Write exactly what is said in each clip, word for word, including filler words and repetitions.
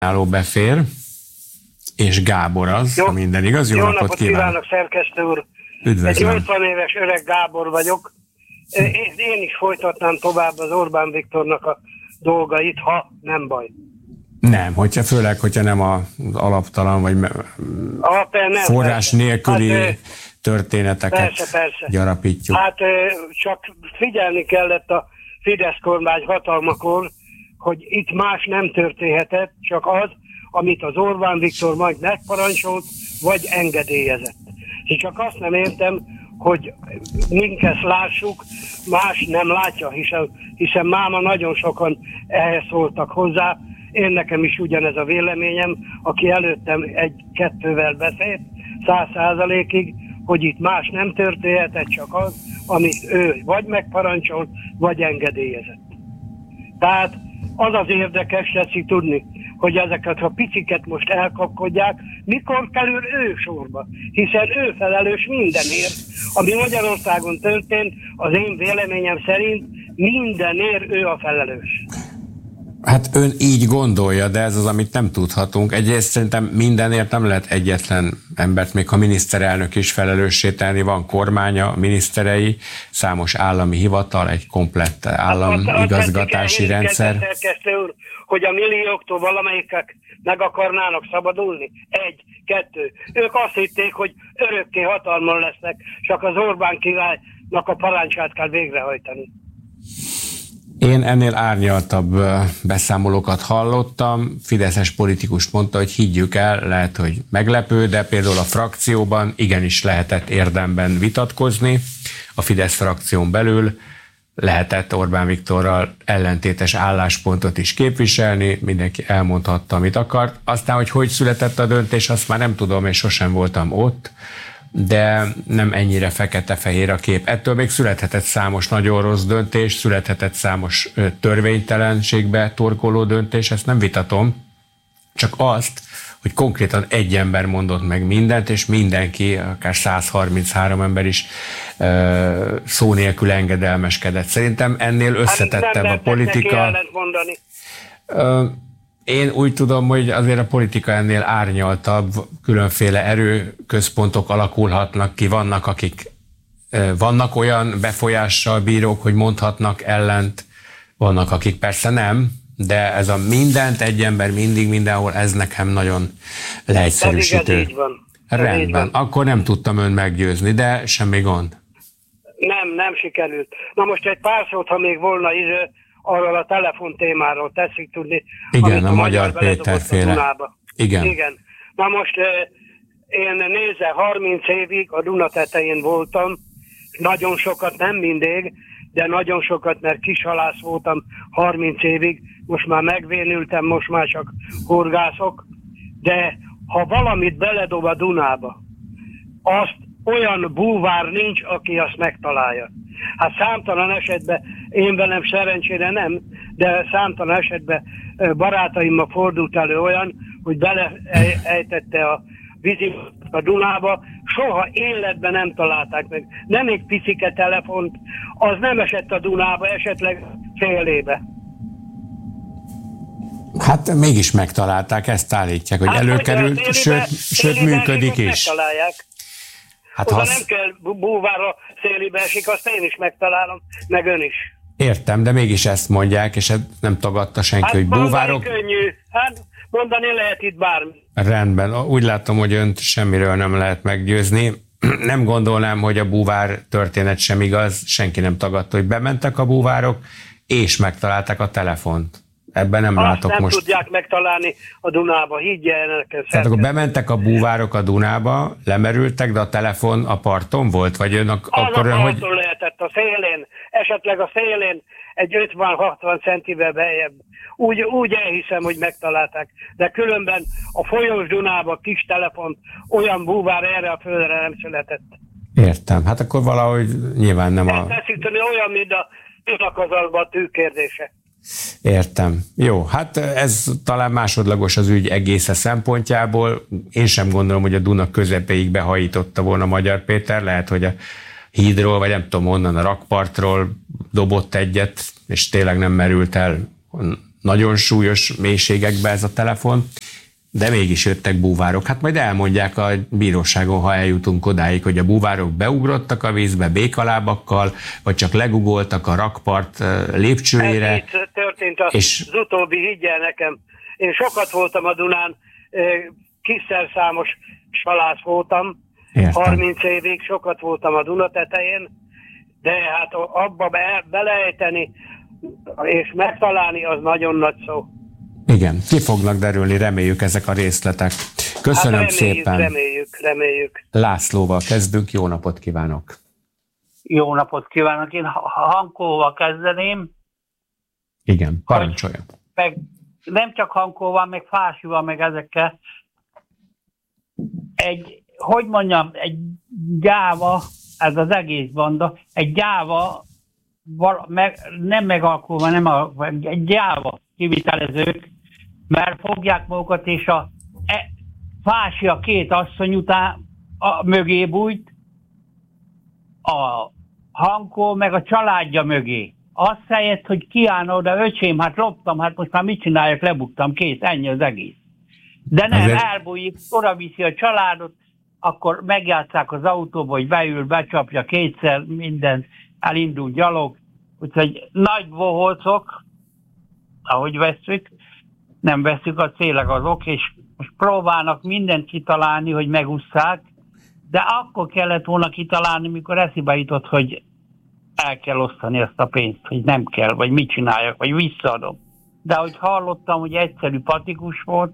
Álló befér, és Gábor az, jó, ha minden igaz. Jó, jó napot, napot kívánok, kívánok, szerkesztő úr. Üdvözlöm. Egy nyolcvan éves öreg Gábor vagyok. Én, én is folytatnám tovább az Orbán Viktornak a dolgait, ha nem baj. Nem, hogyha főleg, hogyha nem az alaptalan, vagy ah, nem, forrás persze. nélküli hát, történeteket persze, persze. gyarapítjuk. Hát csak figyelni kellett a Fidesz kormány hatalmakor, hogy itt más nem történhetett, csak az, amit az Orbán Viktor majd megparancsolt, vagy engedélyezett. És csak azt nem értem, hogy minket lássuk, más nem látja, hiszen, hiszen máma nagyon sokan ehhez szóltak hozzá. Én nekem is ugyanez a véleményem, aki előttem egy-kettővel beszélt, száz százalékig, hogy itt más nem történhetett, csak az, amit ő vagy megparancsolt, vagy engedélyezett. Tehát az az érdekes, tetszik tudni, hogy ezeket a piciket most elkapkodják, mikor kerül ő sorba, hiszen ő felelős mindenért, ami Magyarországon történt, az én véleményem szerint mindenért ő a felelős. Hát ön így gondolja, de ez az, amit nem tudhatunk. Egyrészt szerintem mindenért nem lehet egyetlen embert, még ha miniszterelnök is felelőssé tenni, van kormánya, miniszterei, számos állami hivatal, egy komplett államigazgatási rendszer. Úr, hogy a millióktól valamelyikek meg akarnának szabadulni? Egy, kettő. Ők azt hitték, hogy örökké hatalmon lesznek, csak az Orbán királynak a parancsát kell végrehajtani. Én ennél árnyaltabb beszámolókat hallottam. Fideszes politikus mondta, hogy higgyük el, lehet, hogy meglepő, de például a frakcióban igenis lehetett érdemben vitatkozni. A Fidesz frakción belül lehetett Orbán Viktorral ellentétes álláspontot is képviselni, mindenki elmondhatta, amit akart. Aztán, hogy hogy született a döntés, azt már nem tudom, és sosem voltam ott, de nem ennyire fekete-fehér a kép. Ettől még születhetett számos nagyon rossz döntés, születhetett számos törvénytelenségbe torkoló döntés, ezt nem vitatom, csak azt, hogy konkrétan egy ember mondott meg mindent, és mindenki, akár száz harminchárom ember is szó nélkül engedelmeskedett. Szerintem ennél összetettebb a politika. Én úgy tudom, hogy azért a politika ennél árnyaltabb, különféle erőközpontok alakulhatnak ki, vannak, akik vannak olyan befolyással bírók, hogy mondhatnak ellent, vannak, akik persze nem, de ez a mindent, egy ember mindig, mindenhol, ez nekem nagyon leegyszerűsítő. Ez így van. Rendben, akkor nem tudtam ön meggyőzni, de semmi gond. Nem, nem sikerült. Na most egy pár szót, ha még volna idő, arról a telefontémáról teszik tudni. Igen, a, a Magyar Péter féle. Igen. Igen. Na most én nézze, harminc évig a Duna tetején voltam, nagyon sokat, nem mindig, de nagyon sokat, mert kishalász voltam harminc évig, most már megvénültem, most már csak horgászok, de ha valamit beledob a Dunába, azt olyan búvár nincs, aki azt megtalálja. Hát számtalan esetben, én velem szerencsére nem, de számtalan esetben barátaimmal fordult elő olyan, hogy beleejtette a vízi a Dunába, soha életben nem találták meg. Nem egy picike telefont, az nem esett a Dunába, esetleg félébe. Hát mégis megtalálták, ezt állítják, hogy hát, előkerült, hogy sőt, sőt működik is. Megtalálják. Hát oda hasz... nem kell búvárra szélibe esik, azt én is megtalálom, meg ön is. Értem, de mégis ezt mondják, és nem tagadta senki, hát hogy búvárok... könnyű, hát mondani lehet itt bármi. Rendben, úgy látom, hogy önt semmiről nem lehet meggyőzni. Nem gondolnám, hogy a búvár történet sem igaz, senki nem tagadta, hogy bementek a búvárok, és megtalálták a telefont. Ebben nem Azt látok nem most... tudják megtalálni a Dunába, higgye nekem. Tehát akkor bementek a búvárok a Dunába, lemerültek, de a telefon a parton volt? Vagy ön ak- az akkor a ön, parton hogy... lehetett, a szélén, esetleg a szélén egy ötven-hatvan centivel beljebb. Úgy, úgy elhiszem, hogy megtalálták. De különben a folyós Dunába kis telefont, olyan búvár erre a földre nem született. Értem, hát akkor valahogy nyilván nem a... Ezt teszíteni olyan, mint a tűzakazalba a tű kérdése. Értem. Jó, hát ez talán másodlagos az ügy egésze szempontjából. Én sem gondolom, hogy a Duna közepéig behajította volna Magyar Péter. Lehet, hogy a hídról, vagy nem tudom onnan, a rakpartról dobott egyet, és tényleg nem merült el nagyon súlyos mélységekbe ez a telefon, de mégis jöttek búvárok. Hát majd elmondják a bíróságon, ha eljutunk odáig, hogy a búvárok beugrottak a vízbe békalábakkal, vagy csak legugoltak a rakpart lépcsőjére. Ez így történt az, és... az utóbbi, higgyel nekem. Én sokat voltam a Dunán, kisszerszámos salász voltam, értem. harminc évig sokat voltam a Duna tetején, de hát abba be, belejteni és megtalálni az nagyon nagy szó. Igen, ki fognak derülni, reméljük ezek a részletek. Köszönöm hát reméljük, szépen. Reméljük, reméljük. Lászlóval kezdünk, jó napot kívánok. Jó napot kívánok, én Hankóval kezdeném. Igen, parancsoljon. Meg nem csak Hankóval, meg Fásival, meg ezekkel. Egy, hogy mondjam, egy gyáva, ez az egész banda, egy gyáva, val, meg, nem megalkulva, nem a, egy gyáva kivitelezők, mert fogják magukat, és a e, Fási a két asszony után a, mögé bújt, a Hankó meg a családja mögé. Azt helyett, hogy kiállna oda, öcsém, hát loptam, hát most már mit csináljak, lebuktam, kész, ennyi az egész. De nem, azért... elbújik, oda viszi a családot, akkor megjátszák az autóba, hogy beül, becsapja kétszer, minden, elindul gyalog. Úgyhogy nagy bohócok, ahogy vesszük, nem vesszük, a célek azok, és most próbálnak mindent kitalálni, hogy megusszák, de akkor kellett volna kitalálni, mikor eszébe jutott, hogy el kell osztani ezt a pénzt, hogy nem kell, vagy mit csináljak, vagy visszaadom. De ahogy hallottam, hogy egyszerű patikus volt,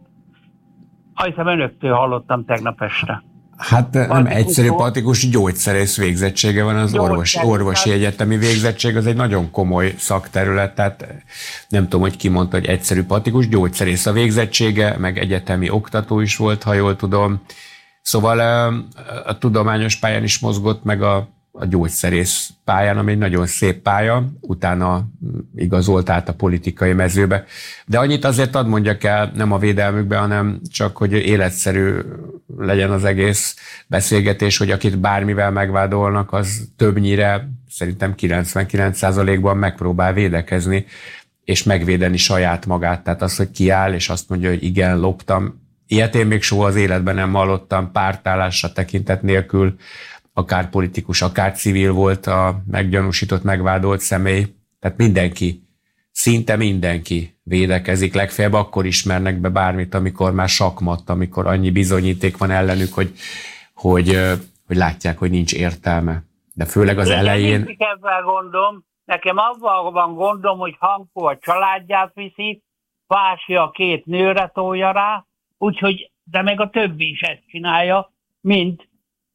azt hiszem önöktől hallottam tegnap este. Hát nem patikus egyszerű patikus, gyógyszerész végzettsége van, az orvosi, orvosi egyetemi végzettség, az egy nagyon komoly szakterület, tehát nem tudom, hogy ki mondta, hogy egyszerű patikus, gyógyszerész a végzettsége, meg egyetemi oktató is volt, ha jól tudom. Szóval a, a tudományos pályán is mozgott, meg a, a gyógyszerész pályán, ami egy nagyon szép pálya, utána igazolt át a politikai mezőbe. De annyit azért ad mondjak el, nem a védelmükbe, hanem csak, hogy életszerű legyen az egész beszélgetés, hogy akit bármivel megvádolnak, az többnyire, szerintem kilencvenkilenc százalékban megpróbál védekezni, és megvédeni saját magát. Tehát az, hogy kiáll, és azt mondja, hogy igen, loptam. Ilyet én még soha az életben nem hallottam, pártállásra tekintet nélkül, akár politikus, akár civil volt a meggyanúsított, megvádolt személy. Tehát mindenki, szinte mindenki védekezik, legfeljebb akkor ismernek be bármit, amikor már sakmat, amikor annyi bizonyíték van ellenük, hogy, hogy, hogy látják, hogy nincs értelme. De főleg az én elején... Én ebben gondom, nekem avval van gondom, hogy Hankó a családját viszi, Fási a két nőre tolja rá, úgyhogy, de meg a többi is ezt csinálja, mint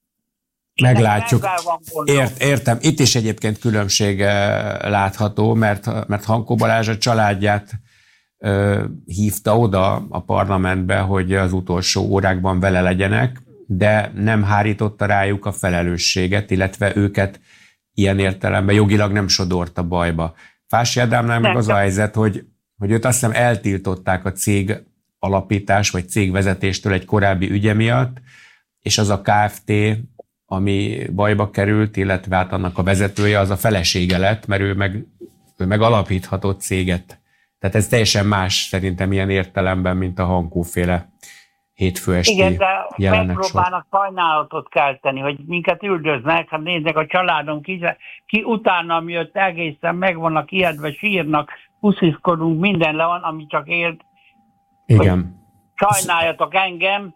meglátjuk. Ért, értem. Itt is egyébként különbség látható, mert, mert Hankó Balázs a családját ö, hívta oda a parlamentbe, hogy az utolsó órákban vele legyenek, de nem hárította rájuk a felelősséget, illetve őket ilyen értelemben jogilag nem sodorta bajba. Fási Ádámnál meg az a helyzet, hogy, hogy őt azt hiszem eltiltották a cég alapítás vagy cégvezetéstől egy korábbi ügye miatt, és az a Kft., ami bajba került, illetve hát annak a vezetője, az a felesége lett, mert ő meg, ő meg alapíthatott céget. Tehát ez teljesen más szerintem ilyen értelemben, mint a Hankóféle hétfő esti igen, de jelenek megpróbálnak sajnálatot kelteni, hogy minket üldöznek, hát nézzek a családom ki, ki utána, miatt egészen meg vannak ijedve, sírnak, pusziszkodunk, minden le van, ami csak élt. Igen. Sajnáljatok engem,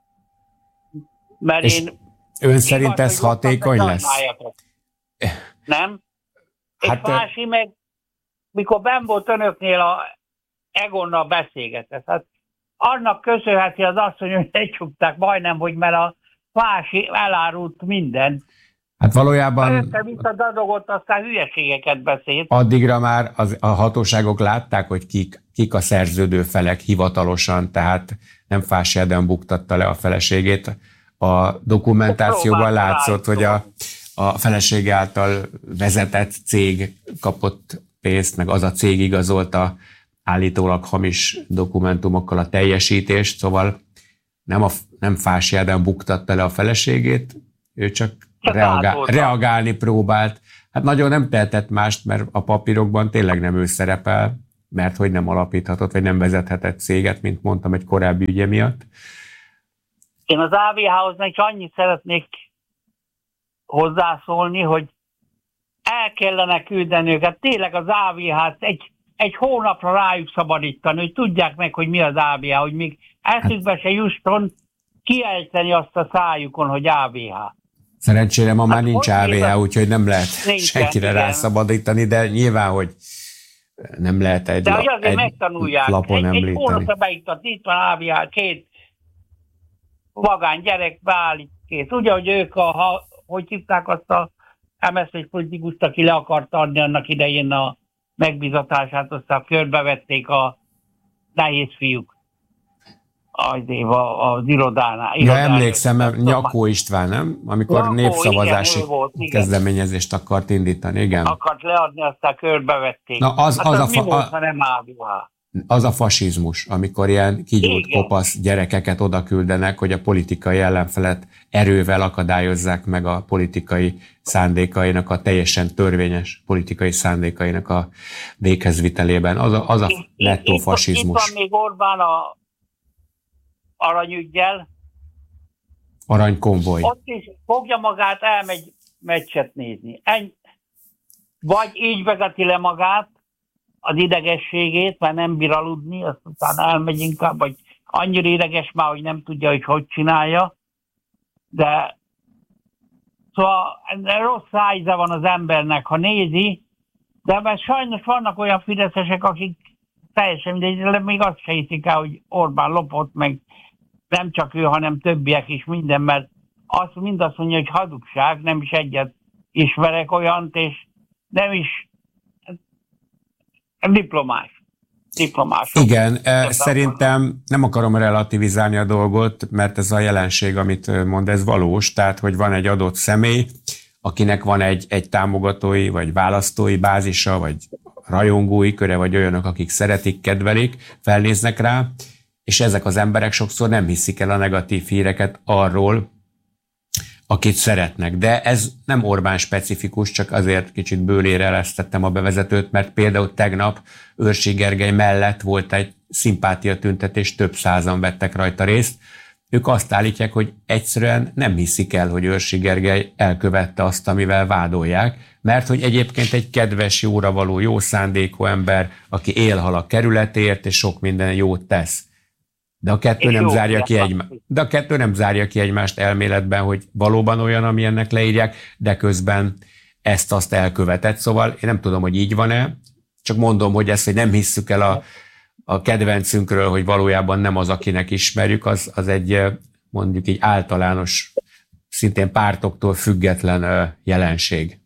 mert és én... Ön szerint ez hatékony lesz? Nem? Hát, és Fási meg, mikor benn volt önöknél a Egonnal beszélgetett, hát annak köszönheti az asszony, hogy lecsukták majdnem, hogy mert a Fási elárult mindent. Hát valójában... Össze-visszadadogott, aztán hülyeségeket beszélt. Addigra már az, a hatóságok látták, hogy kik, kik a szerződő felek hivatalosan, tehát nem Fási Ádám buktatta le a feleségét. A dokumentációban látszott, hogy a, a felesége által vezetett cég kapott pénzt, meg az a cég igazolta állítólag hamis dokumentumokkal a teljesítést, szóval nem, a, nem Fási Ádám buktatta le a feleségét, ő csak, csak reagál, reagálni próbált. Hát nagyon nem tehetett mást, mert a papírokban tényleg nem ő szerepel, mert hogy nem alapíthatott, vagy nem vezethetett céget, mint mondtam, egy korábbi ügye miatt. Én az á vé há-hoz meg annyit szeretnék hozzászólni, hogy el kellene küldeni őket, tényleg az á vé há-t egy, egy hónapra rájuk szabadítani, hogy tudják meg, hogy mi az á vé há, hogy még eszükbe se jusson kiejteni azt a szájukon, hogy á vé há. Szerencsére ma már hát nincs á vé há, úgyhogy nem lehet nincs senkire rászabadítani, de nyilván, hogy nem lehet egy, de la, azért egy megtanulják. lapon egy, említeni. Egy hónapra beiktat, itt van á vé há, két vagány gyerek beállít kész. Ugye, hogy ők a, ha, hogy hívták azt a em es zé politikust, aki le akart adni annak idején a megbízatását, aztán körbevették a nehéz fiúk az, az irodánál. Ja, emlékszem, mert Nyakó István, nem? Amikor Nyakó, népszavazási igen, volt, kezdeményezést akart indítani, igen. Akart leadni, aztán körbevették. Na, az, hát az, az, a mi fa, volt, a, ha nem á vé há? az a fasizmus, amikor ilyen kigyújt kopasz gyerekeket oda küldenek, hogy a politikai ellenfelet erővel akadályozzák meg a politikai szándékainak, a teljesen törvényes politikai szándékainak a véghezvitelében. Az a, az a nettó itt, fasizmus. Itt van még Orbán a aranyüggyel. Aranykonvoj. Ott is fogja magát, elmegy meccset nézni. Ennyi. Vagy így vezeti le magát, az idegességét, mert nem bír aludni, aztán elmegy inkább, vagy annyira ideges már, hogy nem tudja, hogy hogy csinálja. De szóval rossz szájze van az embernek, ha nézi, de mert sajnos vannak olyan fideszesek, akik teljesen mindegy, még azt se hiszik el, hogy Orbán lopott, meg nem csak ő, hanem többiek is minden, mert azt mind azt mondja, hogy hazugság, nem is egyet ismerek olyant, és nem is diplomás. diplomás. Igen, e, szerintem nem akarom relativizálni a dolgot, mert ez a jelenség, amit mond, ez valós, tehát, hogy van egy adott személy, akinek van egy, egy támogatói, vagy választói bázisa, vagy rajongói köre, vagy olyanok, akik szeretik, kedvelik, felnéznek rá, és ezek az emberek sokszor nem hiszik el a negatív híreket arról, akit szeretnek. De ez nem Orbán specifikus, csak azért kicsit bőlére elesztettem a bevezetőt, mert például tegnap Őrsi Gergely mellett volt egy szimpátia tüntetés, több százan vettek rajta részt. Ők azt állítják, hogy egyszerűen nem hiszik el, hogy Őrsi Gergely elkövette azt, amivel vádolják, mert hogy egyébként egy kedves, jóra való, jó szándékú ember, aki élhal a kerületért, és sok minden jót tesz. De a kettő nem zárja ki egymást. De a kettő nem zárja ki egymást elméletben, hogy valóban olyan, ami ennek leírják, de közben ezt-azt elkövetett. Szóval én nem tudom, hogy így van-e, csak mondom, hogy ezt, hogy nem hisszük el a, a kedvencünkről, hogy valójában nem az, akinek ismerjük, az, az egy mondjuk így általános, szintén pártoktól független jelenség.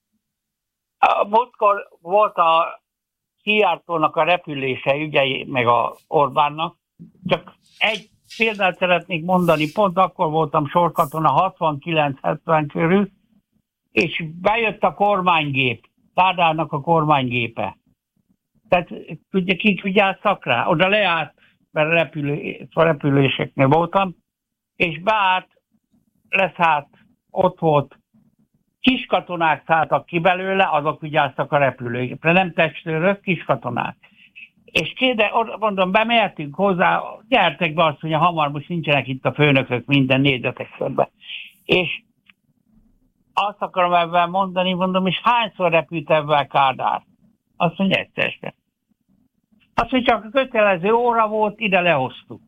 A múltkor volt a Szijjártónak a repülése ügyei, meg a Orbánnak. Csak egy példát szeretnék mondani, pont akkor voltam sorkatona hatvankilenc hetven körül, és bejött a kormánygép, Kádárnak a kormánygépe. Tehát tudja, kik vigyáztak rá? Oda leállt, mert repülő, a repüléseknél voltam, és beállt, leszállt, ott volt, kis katonák szálltak ki belőle, azok vigyáztak a repülőgépre, nem testőrök, kis katonák. És kérde, mondom, bemehetünk hozzá, gyertek be, azt mondja, hamar most nincsenek itt a főnökök, minden nézzetek körbe. És azt akarom ebben mondani, mondom, és hányszor repült ebben Kádár? Azt mondja, egyszer sem. Azt mondja, csak a kötelező óra volt, ide lehoztuk.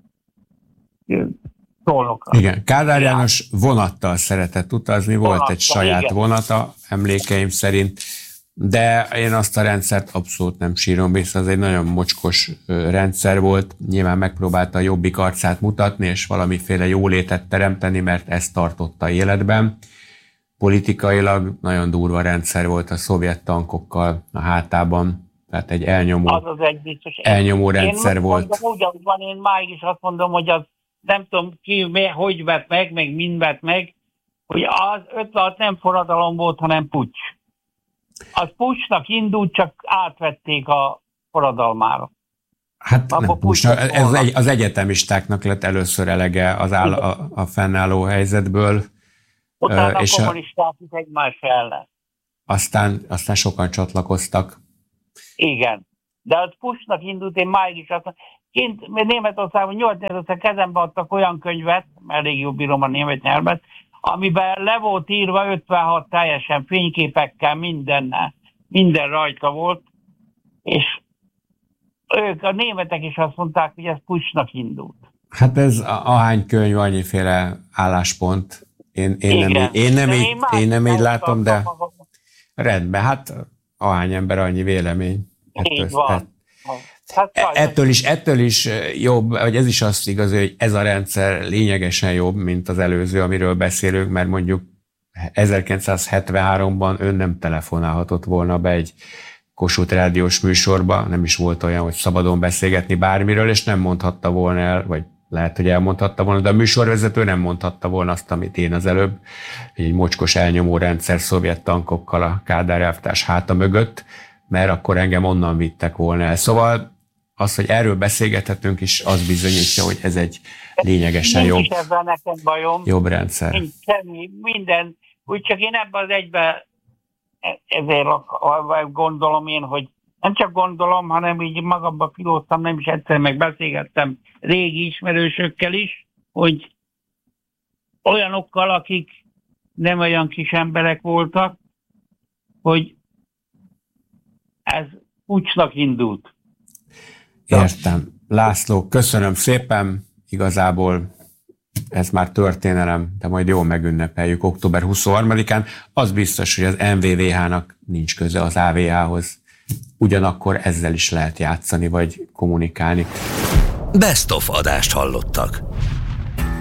Szólokra. Igen, Kádár János vonattal szeretett utazni, volt vonattal, egy saját igen. vonata, emlékeim szerint, de én azt a rendszert abszolút nem sírom vissza, az egy nagyon mocskos rendszer volt, nyilván megpróbálta a Jobbik arcát mutatni, és valamiféle jólétet teremteni, mert ezt tartotta életben. Politikailag nagyon durva rendszer volt a szovjet tankokkal a hátában, tehát egy elnyomó, az az egy biztos. elnyomó rendszer én volt. Mondom, úgy, ahogy van, én máig is azt mondom, hogy az nem tudom ki, hogy vett meg, meg mind vett meg, hogy az ötvenhat nem forradalom volt, hanem puccs. Az puccsnak indult, csak átvették a forradalmára. Hát nem puccsnak, ez egy, az egyetemistáknak lett először elege az áll, a, a fennálló helyzetből. Utána és a kommunisták is egymás ellen. Aztán, aztán sokan csatlakoztak. Igen. De az pushnak indult, én máig is azt mondom. Kint Németországban nyolcvannyolcban kezembe adtak olyan könyvet, elég jó bírom a német nyelvet, amiben le volt írva ötvenhat teljesen fényképekkel, mindennel, minden rajta volt, és ők, a németek is azt mondták, hogy ez pushnak indult. Hát ez ahány könyv, annyiféle álláspont. Én, én nem, így, én nem, így, én én nem így látom, de rendben, hát ahány ember, annyi vélemény. Ettől, van. Hát, ettől, is, ettől is jobb, vagy ez is azt igaz, hogy ez a rendszer lényegesen jobb, mint az előző, amiről beszélünk, mert mondjuk ezerkilencszázhetvenháromban ön nem telefonálhatott volna be egy Kossuth rádiós műsorba, nem is volt olyan, hogy szabadon beszélgetni bármiről, és nem mondhatta volna el, vagy lehet, hogy elmondhatta volna, de a műsorvezető nem mondhatta volna azt, amit én az előbb, egy mocskos elnyomó rendszer szovjet tankokkal a Kádár elvtárs háta mögött, mert akkor engem onnan vittek volna el. Szóval az, hogy erről beszélgethetünk is, az bizonyítja, hogy ez egy lényegesen jobb, jobb rendszer. Nincs semmi, minden, úgy csak én ebben az egyben ezért gondolom én, hogy nem csak gondolom, hanem így magamban filóztam, nem is egyszer meg beszélgettem régi ismerősökkel is, hogy olyanokkal, akik nem olyan kis emberek voltak, hogy ez pucsnak indult. Értem. László, köszönöm szépen. Igazából ez már történelem, de majd jól megünnepeljük október huszonharmadikán. Az biztos, hogy az em vé vé há-nak nincs köze az á vé há-hoz. Ugyanakkor ezzel is lehet játszani, vagy kommunikálni. Best of adást hallottak.